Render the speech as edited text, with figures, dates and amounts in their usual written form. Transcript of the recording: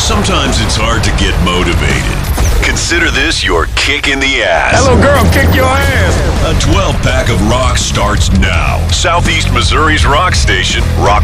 Sometimes it's hard to get motivated. Consider this your kick in the ass. Hello, girl, kick your ass. A 12-pack of rock starts now. Southeast Missouri's rock station, Rock